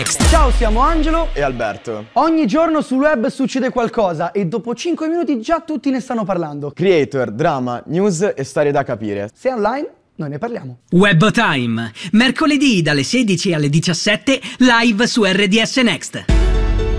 Ciao, siamo Angelo e Alberto. Ogni giorno sul web succede qualcosa e dopo 5 minuti già tutti ne stanno parlando. Creator, drama, news e storie da capire. Se è online, noi ne parliamo. Web Time, mercoledì dalle 16 alle 17, live su RDS Next.